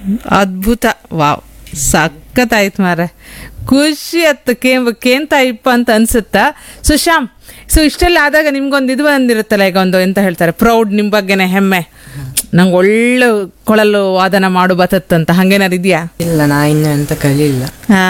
ಅದ್ಭುತ. ವಾವ್, ಸಖತ್ತಾಯ್ತು ಮಾರೆ, ಖುಷಿ ಆಯ್ತು. ಕೇಂತ ಇಪ್ಪ ಅಂತ ಅನ್ಸುತ್ತಾ. ಸೊ ಶ್ಯಾಮ್, ಸೊ ಇಷ್ಟೆಲ್ಲ ಆದಾಗ ನಿಮ್ಗೊಂದು ಇದು ಬಂದಿರುತ್ತಲ್ಲ, ಈಗ ಒಂದು ಎಂತ ಹೇಳ್ತಾರೆ, ಪ್ರೌಡ್, ನಿಮ್ ಬಗ್ಗೆನೆ ಹೆಮ್ಮೆ, ನಂಗೆ ಒಳ್ಳೆ ಕೊಳಲು ವಾದನ ಮಾಡು ಬತ್ತಂತ, ಹಂಗೇನಾರು ಇದೆಯಾ? ಇಲ್ಲ, ನಾ ಇನ್ನು ಎಂತ ಕಲಿಲ್ಲ.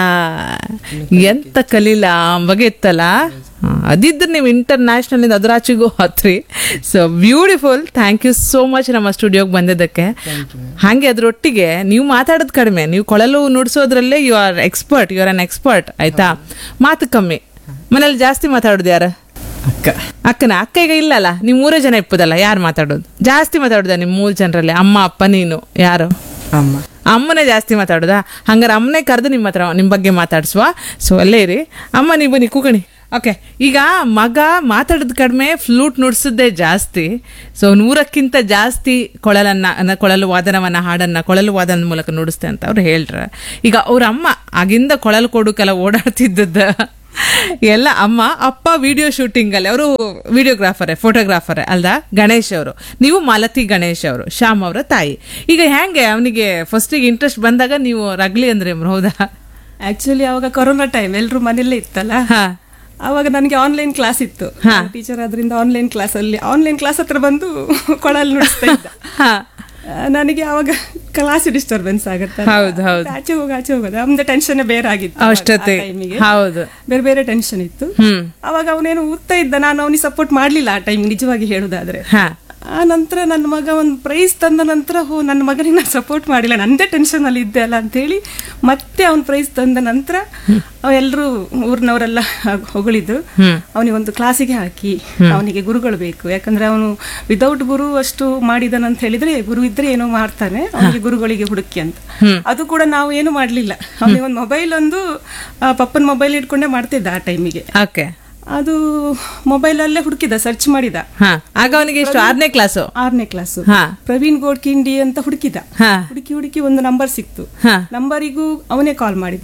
ಎಂತ ಕಲೀಲ ಬಗ್ಗೆ ಇತ್ತಲ್ಲ, ಅದಿದ್ರೆ ನೀವು ಇಂಟರ್ನ್ಯಾಷನಲ್ ಇಂದ ಅದರಾಚಿಗೂ ಹತ್ರಿ. So beautiful, thank you so much ನಮ್ಮ ಸ್ಟುಡಿಯೋಗೆ ಬಂದಿದ್ದಕ್ಕೆ. ಹಾಗೆ ಅದ್ರೊಟ್ಟಿಗೆ ನೀವು ಮಾತಾಡೋದು ಕಡಿಮೆ, ನೀವು ಕೊಳಲು ನುಡ್ಸೋದ್ರಲ್ಲೇ ಯು ಆರ್ ಅನ್ ಎಕ್ಸ್ಪರ್ಟ್ ಆಯ್ತಾ. ಮಾತು ಕಮ್ಮಿ, ಮನೇಲಿ ಜಾಸ್ತಿ ಮಾತಾಡೋದು ಯಾರು? ಅಕ್ಕನ ಅಕ್ಕ ಈಗ ಇಲ್ಲಲ್ಲ, ನೀವು 3 ಜನ ಇಪ್ಪದಲ್ಲ, ಯಾರು ಮಾತಾಡೋದು ಜಾಸ್ತಿ? ಮಾತಾಡೋದ ನಿಮ್ 3 ಜನರಲ್ಲಿ? ಅಮ್ಮ, ಅಪ್ಪ, ನೀನು, ಯಾರು? ಅಮ್ಮನೇ ಜಾಸ್ತಿ ಮಾತಾಡೋದಾ? ಹಂಗಾರೆ ಅಮ್ಮನೇ ಕರೆದು ನಿಮ್ ಬಗ್ಗೆ ಮಾತಾಡ್ಸುವ. ಸೊ ಅಲ್ಲೇ ಇರಿ ಅಮ್ಮ, ನೀವು ಬನ್ನಿ ಕೂಕಣಿ. ಓಕೆ, ಈಗ ಮಗ ಮಾತಾಡೋದು ಕಡಿಮೆ, ಫ್ಲೂಟ್ ನುಡ್ಸೋದೇ ಜಾಸ್ತಿ. ಸೊ 100ಕ್ಕಿಂತ ಜಾಸ್ತಿ ಕೊಳಲು ವಾದನವನ್ನ, ಹಾಡನ್ನ ಕೊಳಲು ವಾದನದ ಮೂಲಕ ನುಡಿಸ್ತೆ ಅಂತ ಅವ್ರು ಹೇಳ್ರ. ಈಗ ಅವ್ರ ಅಮ್ಮ ಆಗಿಂದ ಕೊಳಲು ಕೊಡುಕಲ್ಲ ಓಡಾಡ್ತಿದ್ದದ ಎಲ್ಲ ಅಮ್ಮ. ಅಪ್ಪ ವಿಡಿಯೋ ಶೂಟಿಂಗ್ ಅಲ್ಲಿ, ಅವರು ಫೋಟೋಗ್ರಾಫರೇ ಅಲ್ದಾ? ಗಣೇಶ್ ಅವರು, ನೀವು ಮಾಲತಿ ಗಣೇಶ್ ಅವರು, ಶ್ಯಾಮ್ ಅವರ ತಾಯಿ. ಈಗ ಹೆಂಗೆ ಅವನಿಗೆ ಫಸ್ಟಿಗೆ ಇಂಟ್ರೆಸ್ಟ್ ಬಂದಾಗ ನೀವು ರಗ್ಲಿ ಅಂದ್ರೆ ಹೌದಾ? ಆಕ್ಚುಲಿ ಅವಾಗ ಕೊರೋನಾ ಟೈಮ್, ಎಲ್ರು ಮನೇಲೇ ಇತ್ತಲ್ಲ, ಅವಾಗ ನನಗೆ ಆನ್ಲೈನ್ ಕ್ಲಾಸ್ ಇತ್ತು. ಟೀಚರ್ ಆದ್ರಿಂದ ಆನ್ಲೈನ್ ಕ್ಲಾಸ್ ಹತ್ರ ಬಂದು ಕೊಳಲು ನುಡಿಸ್ತಾ ಇದ್ದ. ನನಗೆ ಅವಾಗ ಕ್ಲಾಸ್ ಡಿಸ್ಟರ್ಬೆನ್ಸ್ ಆಗುತ್ತೆ, ಆಚೆ ಹೋಗೋದು ನಮ್ದು ಟೆನ್ಷನ್ ಬೇರೆ ಆಗಿತ್ತು. ಹೌದು, ಬೇರೆ ಬೇರೆ ಟೆನ್ಷನ್ ಇತ್ತು. ಅವಾಗ ಅವನೇನು ಓದ್ತಾ ಇದ್ದ, ನಾನು ಅವನಿಗೆ ಸಪೋರ್ಟ್ ಮಾಡ್ಲಿಲ್ಲ ಆ ಟೈಮ್, ನಿಜವಾಗಿ ಹೇಳುದಾದ್ರೆ. ಆ ನಂತರ ನನ್ನ ಮಗ ಒಂದು ಪ್ರೈಸ್ ತಂದ ನಂತರ, ನನ್ನ ಮಗನಿಗೆ ನಾನು ಸಪೋರ್ಟ್ ಮಾಡಿಲ್ಲ, ನಂದೇ ಟೆನ್ಷನ್ ಅಲ್ಲಿ ಇದ್ದೆ ಅಲ್ಲ ಅಂತೇಳಿ ಮತ್ತೆ ಅವ್ನು ಪ್ರೈಸ್ ತಂದ ನಂತರ ಎಲ್ಲರೂ ಊರಿನವರೆಲ್ಲ ಹೊಗಳಿದ್ರು. ಅವನಿಗೆ ಒಂದು ಕ್ಲಾಸಿಗೆ ಹಾಕಿ, ಅವನಿಗೆ ಗುರುಗಳು ಬೇಕು, ಯಾಕಂದ್ರೆ ಅವನು ವಿದೌಟ್ ಗುರು ಅಷ್ಟು ಮಾಡಿದನಂತ ಹೇಳಿದ್ರೆ, ಗುರು ಇದ್ರೆ ಏನೋ ಮಾಡ್ತಾನೆ, ಅವನಿಗೆ ಗುರುಗಳಿಗೆ ಹುಡುಕಿ ಅಂತ. ಅದು ಕೂಡ ನಾವು ಏನು ಮಾಡ್ಲಿಲ್ಲ. ಅವನಿಗೆ ಒಂದು ಮೊಬೈಲ್, ಪಪ್ಪನ ಮೊಬೈಲ್ ಇಟ್ಕೊಂಡೇ ಮಾಡ್ತಿದ್ದ ಆ ಟೈಮಿಗೆ. ಅದು ಮೊಬೈಲ್ ಅಲ್ಲೇ ಹುಡುಕಿದ, ಸರ್ಚ್ ಮಾಡಿದ. ಆಗ ಅವನಿಗೆ ಎಷ್ಟು? 6ನೇ ಕ್ಲಾಸ್. ಪ್ರವೀಣ್ ಗೋಡ್ಕಿಂಡಿ ಅಂತ ಹುಡುಕಿದ. ಹುಡುಕಿ ಒಂದು ನಂಬರ್ ಸಿಕ್ತು. ನಂಬರಿಗೂ ಅವನೇ ಕಾಲ್ ಮಾಡಿದ.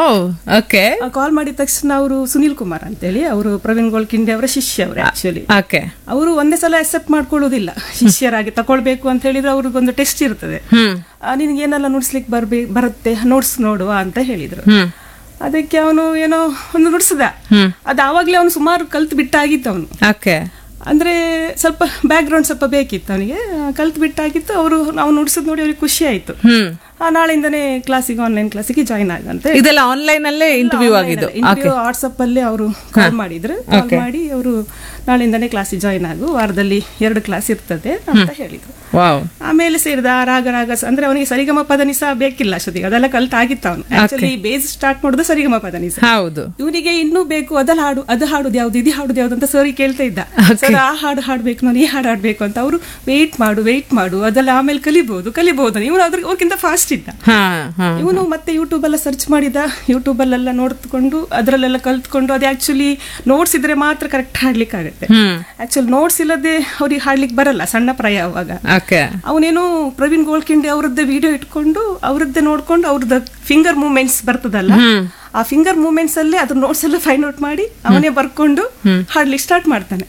ಕಾಲ್ ಮಾಡಿದ ತಕ್ಷಣ ಅವರು ಸುನಿಲ್ ಕುಮಾರ್ ಅಂತೇಳಿ, ಅವರು ಪ್ರವೀಣ್ ಗೋಡ್ಕಿಂಡಿ ಅವರ ಶಿಷ್ಯ. ಅವರು ಆಕ್ಚುಲಿ ಅವರು ಒಂದೇ ಸಲ ಅಕ್ಸೆಪ್ಟ್ ಮಾಡ್ಕೊಳ್ಳೋದಿಲ್ಲ, ಶಿಷ್ಯರಾಗಿ ತಕೊಳ್ಬೇಕು ಅಂತ ಹೇಳಿದ್ರೆ ಅವ್ರಿಗೊಂದು ಟೆಸ್ಟ್ ಇರ್ತದೆ. ನಿನ್ಗೆ ಏನೆಲ್ಲ ನುಡ್ಸ್ಲಿಕ್ಕೆ ಬರುತ್ತೆ, ನೋಡುವ ಅಂತ ಹೇಳಿದ್ರು. ಅದಕ್ಕೆ ಅವನು ಏನೋ ಒಂದು ನುಡ್ಸದ. ಅದು ಆವಾಗ್ಲೇ ಅವನು ಸುಮಾರು ಕಲ್ತು ಬಿಟ್ಟಾಗಿತ್ತು. ಅವನು ಅಂದ್ರೆ ಸ್ವಲ್ಪ ಬ್ಯಾಕ್ ಗ್ರೌಂಡ್ ಸ್ವಲ್ಪ ಬೇಕಿತ್ತು ಅವನಿಗೆ, ಕಲ್ತು ಬಿಟ್ಟಾಗಿತ್ತು. ನಾವು ನುಡ್ಸದ್ ನೋಡಿ ಅವ್ರಿಗೆ ಖುಷಿ ಆಯ್ತು. ನಾಳೆಯಿಂದನೇ ಆನ್ಲೈನ್ ಕ್ಲಾಸಿಗೆ ಜಾಯಿನ್ ಆಗಂತೆ. ಇದೆಲ್ಲ ಆನ್ಲೈನ್ ಅಲ್ಲೇ ಇಂಟರ್ವ್ಯೂ ಆಗಿದ್ದು. ವಾಟ್ಸಪ್ ಅಲ್ಲಿ ಅವರು ಕಾಲ್ ಮಾಡಿದ್ರು. ಕಾಲ್ ಮಾಡಿ ಅವರು ನಾಳೆಯಿಂದನೇ ಕ್ಲಾಸಿಗೆ ಜಾಯಿನ್ ಆಗು, ವಾರದಲ್ಲಿ 2 ಕ್ಲಾಸ್ ಇರ್ತದೆ ಅಂತ ಹೇಳಿದ್ರು. ಆಮೇಲೆ ಸೇರಿದ ರಾಗ ಅಂದ್ರೆ ಅವನಿಗೆ ಸರಿಗಮ ಪದನಿಸ ಬೇಕಿಲ್ಲ ಅಷ್ಟೊತ್ತಿಗೆ, ಅದೆಲ್ಲ ಕಲ್ತಾಗಿತ್ತು. ಅವನು ಆಕ್ಚುಲಿ ಬೇಸ್ ಸ್ಟಾರ್ಟ್ ಮಾಡುದು ಸರಿಗಮ ಪದನಿಸ. ಇವನಿಗೆ ಇನ್ನೂ ಬೇಕು, ಅದು ಹಾಡುದು ಯಾವ್ದು, ಇದು ಹಾಡುದು ಯಾವ್ದು ಅಂತ ಸರಿ ಕೇಳ್ತಾ ಇದ್ದ. ಸರ್ ಆ ಹಾಡು ಹಾಡ್ಬೇಕು, ನಾನು ಈ ಹಾಡು ಹಾಡ್ಬೇಕು ಅಂತ. ಅವರು ವೇಟ್ ಮಾಡು, ಅದೆಲ್ಲ ಆಮೇಲೆ ಕಲಿಬಹುದು. ಇವನು ಅವ್ರಕ್ಕಿಂತ ಫಾಸ್ಟ್ ಇದ್ದ. ಇವನು ಮತ್ತೆ ಯೂಟ್ಯೂಬ್ ಎಲ್ಲ ಸರ್ಚ್ ಮಾಡಿದ, ಯೂಟ್ಯೂಬ್ ಅಲ್ಲೆಲ್ಲ ನೋಡ್ಕೊಂಡು ಅದರಲ್ಲೆಲ್ಲ ಕಲ್ತ್ಕೊಂಡು. ಅದು ಆಕ್ಚುಲಿ ನೋಟ್ಸ್ ಇದ್ರೆ ಮಾತ್ರ ಕರೆಕ್ಟ್ ಹಾಡ್ಲಿಕ್ಕೆ ಆಗುತ್ತೆ. ಆಕ್ಚುಲಿ ನೋಟ್ಸ್ ಇಲ್ಲದೆ ಅವ್ರಿಗೆ ಹಾಡ್ಲಿಕ್ಕೆ ಬರಲ್ಲ, ಸಣ್ಣ ಪ್ರಾಯ ಅವಾಗ. ಅವನೇನು ಪ್ರವೀಣ್ ಗೋಳ್ಕಿಂಡಿ ಅವರದ್ದೇ ವಿಡಿಯೋ ಇಟ್ಕೊಂಡು, ಅವರದ್ದೇ ನೋಡ್ಕೊಂಡು, ಅವ್ರದ್ದು ಫಿಂಗರ್ ಮೂವ್ಮೆಂಟ್ಸ್ ಬರ್ತದಲ್ಲ, ಆ ಫಿಂಗರ್ ಮೂವ್ಮೆಂಟ್ಸ್ ಅಲ್ಲೇ ಅದ್ರ ನೋಟ್ಸ್ ಎಲ್ಲ ಫೈಂಡ್ ಔಟ್ ಮಾಡಿ ಅವನೇ ಬರ್ಕೊಂಡು ಹಾಡ್ಲಿಕ್ಕೆ ಸ್ಟಾರ್ಟ್ ಮಾಡ್ತಾನೆ.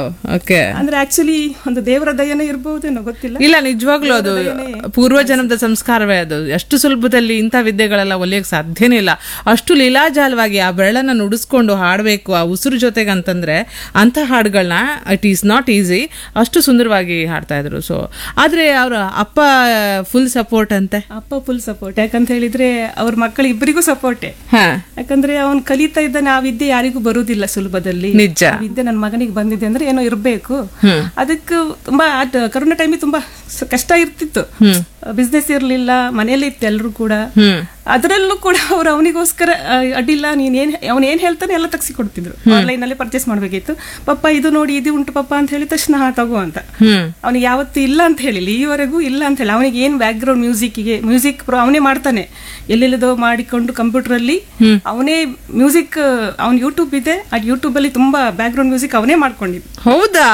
ಅಂದ್ರೆ ಆಕ್ಚುಲಿ ಒಂದು ದೇವರ ದಯನೇ ಇರ್ಬಹುದೇನೋ ಗೊತ್ತಿಲ್ಲ. ಇಲ್ಲ, ನಿಜವಾಗ್ಲೂ ಅದು ಪೂರ್ವ ಜನ್ಮದ ಸಂಸ್ಕಾರವೇ. ಅದು ಎಷ್ಟು ಸುಲಭದಲ್ಲಿ ಇಂಥ ವಿದ್ಯೆಗಳೆಲ್ಲ ಒಲಿಯಕ್ ಸಾಧ್ಯನೇ ಇಲ್ಲ. ಅಷ್ಟು ಲೀಲಾಜಾಲವಾಗಿ ಆ ಬೆರಳನ್ನ ನುಡಿಸ್ಕೊಂಡು ಹಾಡ್ಬೇಕು ಆ ಉಸಿರು ಜೊತೆಗೆ ಅಂತಂದ್ರೆ, ಅಂತ ಹಾಡುಗಳನ್ನ ಇಟ್ ಈಸ್ ನಾಟ್ ಈಸಿ. ಅಷ್ಟು ಸುಂದರವಾಗಿ ಹಾಡ್ತಾ ಇದ್ರು. ಸೊ ಆದ್ರೆ ಅವ್ರ ಅಪ್ಪ ಫುಲ್ ಸಪೋರ್ಟ್ ಅಂತೆ. ಅಪ್ಪ ಫುಲ್ ಸಪೋರ್ಟ್, ಯಾಕಂತ ಹೇಳಿದ್ರೆ ಅವ್ರ ಮಕ್ಕಳು ಇಬ್ಬರಿಗೂ ಸಪೋರ್ಟೇ. ಯಾಕಂದ್ರೆ ಅವನು ಕಲಿತಾ ಇದ್ದಾನೆ, ಆ ವಿದ್ಯೆ ಯಾರಿಗೂ ಬರುವುದಿಲ್ಲ ಸುಲಭದಲ್ಲಿ. ನಿಜ, ವಿದ್ಯೆ ನನ್ನ ಮಗನಿಗೆ ಬಂದಿದೆ ಅಂದ್ರೆ ಏನೋ ಇರ್ಬೇಕು. ಅದಕ್ಕೆ ತುಂಬಾ ಕರೋನಾ ಟೈಮಿಗೆ ತುಂಬಾ ಕಷ್ಟ ಇರ್ತಿತ್ತು. ಬಿಸ್ನೆಸ್ ಇರ್ಲಿಲ್ಲ, ಮನೆಯಲ್ಲೇ ಇತ್ತು ಎಲ್ರು ಕೂಡ. ಅದರಲ್ಲೂ ಕೂಡ ಅವ್ರು ಅವನಿಗೋಸ್ಕರ ಅಡ್ಡಿಲ್ಲ, ಅವನ್ ಏನ್ ಹೇಳ್ತಾನೆ ಎಲ್ಲ ತಗ್ಸಿ ಕೊಡ್ತಿದ್ರು. ಆನ್ಲೈನ್ ಅಲ್ಲಿ ಪರ್ಚೇಸ್ ಮಾಡ್ಬೇಕಿತ್ತು. ಪಪ್ಪ ಇದು ನೋಡಿ, ಇದು ಉಂಟು ಪಪ್ಪ ಅಂತ ಹೇಳಿ ತಕ್ಷಣ ತಗೋ ಅಂತ. ಅವನಿಗೆ ಯಾವತ್ತು ಇಲ್ಲ ಅಂತ ಹೇಳಿಲ್ಲ, ಈವರೆಗೂ ಇಲ್ಲ ಅಂತ ಹೇಳಿ. ಅವನಿಗೆ ಏನ್ ಬ್ಯಾಕ್ ಗ್ರೌಂಡ್ ಮ್ಯೂಸಿಕ್ ಅವನೇ ಮಾಡ್ತಾನೆ. ಎಲ್ಲೆಲ್ಲದೋ ಮಾಡಿಕೊಂಡು ಕಂಪ್ಯೂಟರ್ ಅಲ್ಲಿ ಅವನೇ ಮ್ಯೂಸಿಕ್, ಅವ್ನ ಯೂಟ್ಯೂಬ್ ಇದೆ, ಆ ಯೂಟ್ಯೂಬ್ ಅಲ್ಲಿ ತುಂಬಾ ಬ್ಯಾಕ್ ಗ್ರೌಂಡ್ ಮ್ಯೂಸಿಕ್ ಅವನೇ ಮಾಡ್ಕೊಂಡಿದ್ದ. ಹೌದಾ?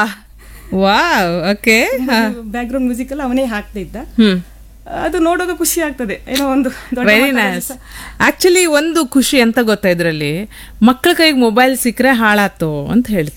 Wow, okay. Back ground music ಎಲ್ಲ ಅವನೇ ಹಾಕ್ತಾ ಇದ್ದ. ಅದು ನೋಡೋದು ಖುಷಿ ಆಗ್ತದೆ, ಏನೋ ಒಂದು ವೆರಿ ನೈಸ್. ಆಕ್ಚುಲಿ ಒಂದು ಖುಷಿ ಅಂತ ಗೊತ್ತಾ ಇದ್ರಲ್ಲಿ, ಮಕ್ಕಳ ಕೈಗೆ ಮೊಬೈಲ್ ಸಿಕ್ಕರೆ ಹಾಳಾತು ಅಂತ ಹೇಳ್ತಾರೆ.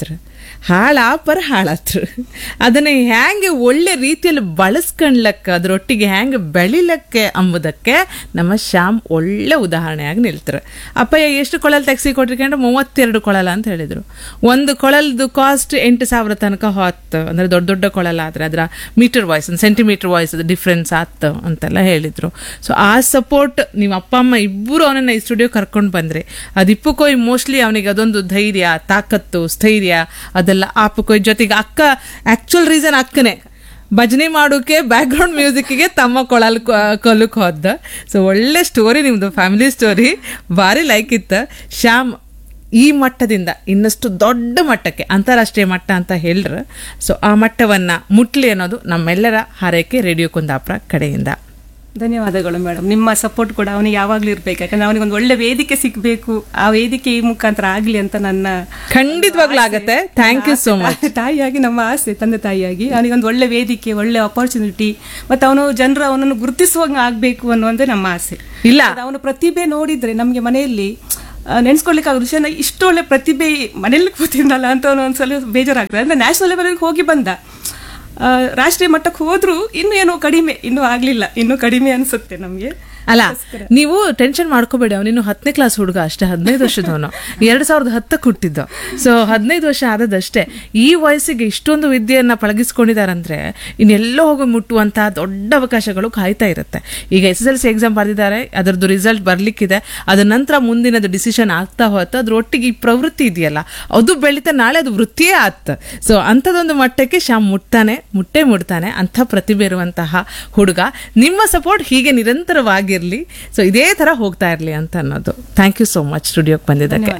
ಹಾಳಾತ್ರು ಅದನ್ನ ಹ್ಯಾಂಗೆ ಒಳ್ಳೆ ರೀತಿಯಲ್ಲಿ ಬಳಸ್ಕೊಂಡ್ಲಕ್ಕ ಅದರೊಟ್ಟಿಗೆ ಹ್ಯಾಂಗೆ ಬೆಳಿಲಕ್ಕೆ ಅಂಬುದಕ್ಕೆ ನಮ್ಮ ಶ್ಯಾಮ್ ಒಳ್ಳೆ ಉದಾಹರಣೆಯಾಗಿ ನಿಲ್ತಾರೆ. ಅಪ್ಪಯ್ಯ ಎಷ್ಟು ಕೊಳಲ್ ತೆಗ್ಸಿ ಕೊಟ್ಟಿರ್ಕೊಂಡ್ರೆ 32 ಕೊಳಲ ಅಂತ ಹೇಳಿದ್ರು. ಒಂದು ಕೊಳಲ್ದು ಕಾಸ್ಟ್ 8,000 ತನಕ ಹೊತ್ತು, ಅಂದ್ರೆ ದೊಡ್ಡ ದೊಡ್ಡ ಕೊಳಲ ಆದ್ರೆ ಅದರ metre voice centimetre voice difference ಆತು ಅಂತೆಲ್ಲ ಹೇಳಿದ್ರು. ಸೊ ಆ ಸಪೋರ್ಟ್ ನೀವು ಅಪ್ಪ ಅಮ್ಮ ಇಬ್ಬರು ಅವನನ್ನ ಈ ಸ್ಟುಡಿಯೋ ಕರ್ಕೊಂಡು ಬಂದ್ರಿ. ಅದಿಪ್ಪಕ್ಕೋಯ್ ಮೋಸ್ಟ್ಲಿ ಅವನಿಗೆ ಅದೊಂದು ಧೈರ್ಯ, ತಾಕತ್ತು, ಸ್ಥೈರ್ಯ ಅದೆಲ್ಲ ಆಪಕ್ಕೋಯ್. ಜೊತೆಗೆ ಅಕ್ಕ ಆಕ್ಚುಲ್ ರೀಸನ್ ಅಕ್ಕನೇ ಭಜನೆ ಮಾಡೋಕೆ ಬ್ಯಾಕ್ ಗ್ರೌಂಡ್ ಮ್ಯೂಸಿಕ್ಗೆ ತಮ್ಮ ಕೊಲಕ್ಕೆ ಹೋದ. ಸೊ ಒಳ್ಳೆ ಸ್ಟೋರಿ ನಿಮ್ದು, ಫ್ಯಾಮಿಲಿ ಸ್ಟೋರಿ ಭಾರಿ ಲೈಕ್ ಇತ್ತು. ಶ್ಯಾಮ್ ಈ ಮಟ್ಟದಿಂದ ಇನ್ನಷ್ಟು ದೊಡ್ಡ ಮಟ್ಟಕ್ಕೆ, ಅಂತಾರಾಷ್ಟ್ರೀಯ ಮಟ್ಟ ಅಂತ ಹೇಳ್ರ, ಸೊ ಆ ಮಟ್ಟವನ್ನ ಮುಟ್ಲಿ ಅನ್ನೋದು ನಮ್ಮೆಲ್ಲರ ಹಾರೈಕೆ ರೇಡಿಯೋ ಕುಂದಾಪುರ ಕಡೆಯಿಂದ. ಧನ್ಯವಾದಗಳು ಮೇಡಮ್. ನಿಮ್ಮ ಸಪೋರ್ಟ್ ಕೂಡ ಅವನಿಗೆ ಯಾವಾಗ್ಲೂ ಇರ್ಬೇಕು, ಯಾಕಂದ್ರೆ ಅವನಿಗೆ ಒಂದು ಒಳ್ಳೆ ವೇದಿಕೆ ಸಿಗ್ಬೇಕು, ಆ ವೇದಿಕೆ ಈ ಮುಖಾಂತರ ಆಗ್ಲಿ ಅಂತ ನನ್ನ ಖಂಡಿತವಾಗ್ಲೂ ಆಗತ್ತೆ. Thank you so much. ತಾಯಿಯಾಗಿ ನಮ್ಮ ಆಸೆ, ತಂದೆ ತಾಯಿಯಾಗಿ ಅವನಿಗೆ ಒಂದು ಒಳ್ಳೆ ವೇದಿಕೆ, ಒಳ್ಳೆ ಅಪರ್ಚುನಿಟಿ, ಮತ್ತೆ ಅವನು ಜನರು ಅವನನ್ನು ಗುರುತಿಸುವಂಗ ಆಗ್ಬೇಕು ಅನ್ನೋದೇ ನಮ್ಮ ಆಸೆ. ಇಲ್ಲ, ಅವನ ಪ್ರತಿಭೆ ನೋಡಿದ್ರೆ ನಮ್ಗೆ ಮನೆಯಲ್ಲಿ ನೆನ್ಸ್ಕೊಳ್ಲಿಕ್ಕೆ ಆಗ ವಿಷಯನ ಇಷ್ಟು ಒಳ್ಳೆ ಪ್ರತಿಭೆ ಮನೇಲಿ ಕೂತಿದ್ನಲ್ಲ ಅಂತ ಒಂದ್ಸಲ ಬೇಜಾರಾಗ್ತದೆ. ಅಂದ್ರೆ ನ್ಯಾಷನಲ್ ಲೆವೆಲ್ಗೆ ಹೋಗಿ ಬಂದ, ರಾಷ್ಟ್ರೀಯ ಮಟ್ಟಕ್ಕೆ ಹೋದ್ರು ಇನ್ನೂ ಏನೋ ಕಡಿಮೆ, ಇನ್ನೂ ಆಗ್ಲಿಲ್ಲ, ಇನ್ನೂ ಕಡಿಮೆ ಅನ್ಸುತ್ತೆ ನಮ್ಗೆ. ಅಲ್ಲ, ನೀವು ಟೆನ್ಷನ್ ಮಾಡ್ಕೋಬೇಡಿ. ಅವನಿನ್ನು 10ನೇ ಕ್ಲಾಸ್ ಹುಡುಗ ಅಷ್ಟೇ, 15 ವರ್ಷದವನು, 2010 ಹುಟ್ಟಿದ್ದು. ಸೊ 15 ವರ್ಷ ಆದದಷ್ಟೇ. ಈ ವಯಸ್ಸಿಗೆ ಇಷ್ಟೊಂದು ವಿದ್ಯೆಯನ್ನ ಪಳಗಿಸ್ಕೊಂಡಿದಾರಂದ್ರೆ ಇನ್ನೆಲ್ಲೋ ಹೋಗಿ ಮುಟ್ಟುವಂತಹ ದೊಡ್ಡ ಅವಕಾಶಗಳು ಕಾಯ್ತಾ ಇರುತ್ತೆ. ಈಗ SSLC ಎಕ್ಸಾಮ್ ಬರೆದಿದ್ದಾರೆ, ಅದರದ್ದು ರಿಸಲ್ಟ್ ಬರ್ಲಿಕ್ಕಿದೆ. ಅದ ನಂತರ ಮುಂದಿನದು ಡಿಸಿಷನ್ ಆಗ್ತಾ ಹೋತ, ಅದ್ರೊಟ್ಟಿಗೆ ಈ ಪ್ರವೃತ್ತಿ ಇದೆಯಲ್ಲ ಅದು ಬೆಳೀತಾ ನಾಳೆ ಅದು ವೃತ್ತಿಯೇ ಆತ. ಸೊ ಅಂಥದ್ದೊಂದು ಮಟ್ಟಕ್ಕೆ ಶ್ಯಾಮ್ ಮುಟ್ತಾನೆ. ಅಂಥ ಪ್ರತಿಭೆ ಇರುವಂತಹ ಹುಡುಗ. ನಿಮ್ಮ ಸಪೋರ್ಟ್ ಹೀಗೆ ನಿರಂತರವಾಗಿ ಇರ್ಲಿ, ಸೊ ಇದೇ ತರ ಹೋಗ್ತಾ ಇರ್ಲಿ ಅಂತ ಅನ್ನೋದು. ಥ್ಯಾಂಕ್ ಯು ಸೋ ಮಚ್ ಸ್ಟುಡಿಯೋಗೆ ಬಂದಿದ್ದಕ್ಕೆ.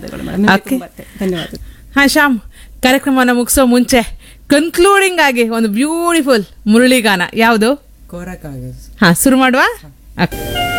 ಹಾ ಶ್ಯಾಮ್, ಕಾರ್ಯಕ್ರಮನ ಮುಗಿಸೋ ಮುಂಚೆ ಕನ್ಕ್ಲೂಡಿಂಗ್ ಆಗಿ ಒಂದು ಬ್ಯೂಟಿಫುಲ್ ಮುರಳಿಗಾನ ಯಾವುದು? ಕೋರಕ್ಕಾಗ. ಹಾ, ಶುರು ಮಾಡುವ.